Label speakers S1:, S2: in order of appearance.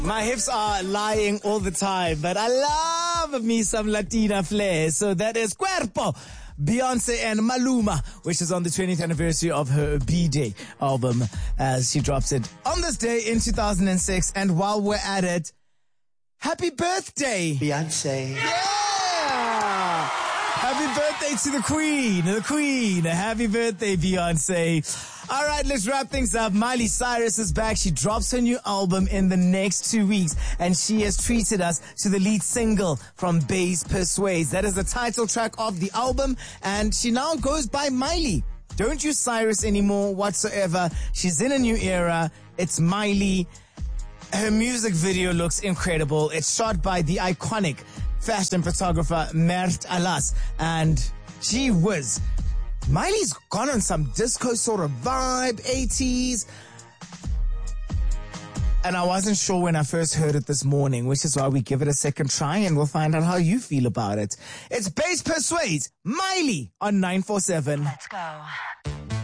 S1: My hips are lying all the time, but I love me some Latina flair. So that is Cuerpo, Beyonce and Maluma, which is on the 20th anniversary of her B-Day album, as she drops it on this day in 2006. And while we're at it, happy birthday,
S2: Beyonce.
S1: Yeah! Happy birthday to the queen. Happy birthday, Beyonce. All right, let's wrap things up. Miley Cyrus is back. She drops her new album in the next 2 weeks, and she has treated us to the lead single from Bass Persuades. That is the title track of the album, and she now goes by Miley. Don't use Cyrus anymore whatsoever. She's in a new era. It's Miley. Her music video looks incredible. It's shot by the iconic fashion photographer Mert Alas, and gee whiz, Miley's gone on some disco sort of vibe, 80s. And I wasn't sure when I first heard it this morning, which is why we give it a second try and we'll find out how you feel about it. It's Bass Persuades, Miley on 947.
S3: Let's go.